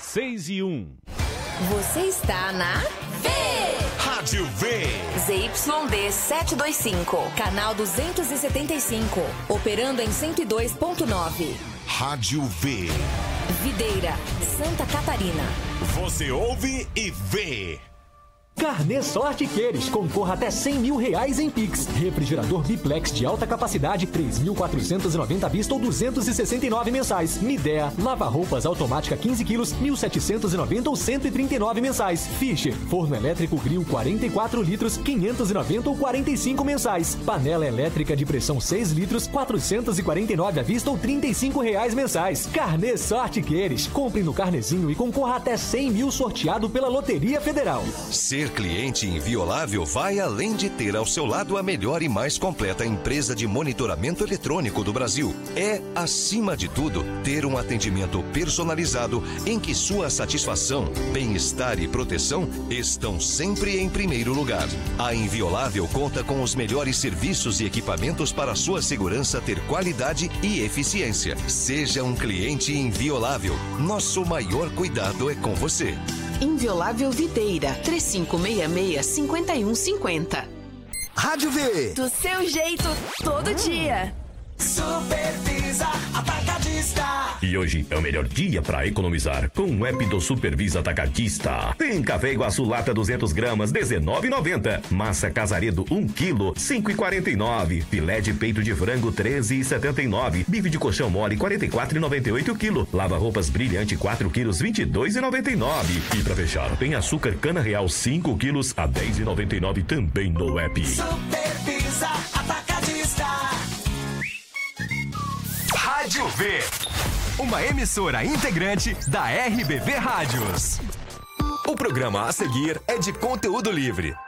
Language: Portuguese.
6:01. Você está na V. Rádio V. ZYD 725, canal 275, operando em 102.9. Rádio V. Videira, Santa Catarina. Você ouve e vê. Carnê Sorte Queires, concorra até R$100 mil em Pix. Refrigerador Biplex de alta capacidade, 3.490 à vista ou 269 mensais. Midea, lava-roupas automática 15 quilos, 1.790 ou 139 mensais. Fischer, forno elétrico grill 44 litros, 590 ou 45 mensais. Panela elétrica de pressão 6 litros, 449 à vista ou R$35 mensais. Carnê Sorte Queires, compre no Carnezinho e concorra até R$100 mil sorteado pela Loteria Federal. Ser cliente inviolável vai além de ter ao seu lado a melhor e mais completa empresa de monitoramento eletrônico do Brasil. É, acima de tudo, ter um atendimento personalizado em que sua satisfação, bem-estar e proteção estão sempre em primeiro lugar. A Inviolável conta com os melhores serviços e equipamentos para sua segurança ter qualidade e eficiência. Seja um cliente inviolável. Nosso maior cuidado é com você. Inviolável Videira, 3566-5150. Rádio V. Do seu jeito, todo dia. Supervisa Atacadista. E hoje é o melhor dia para economizar com o app do Supervisa Atacadista. Tem café Iguaçu lata 200 gramas, R$19,90. Massa Casaredo 1 kg, R$5,49. Filé de peito de frango, R$13,79. Bife de colchão mole, R$44,98 kg. Lava-roupas brilhante 4 kg, R$22,99. E para fechar, tem açúcar cana real 5 kg a R$10,99 também no app. Supervisa Atacadista. Rádio V, uma emissora integrante da RBV Rádios. O programa a seguir é de conteúdo livre.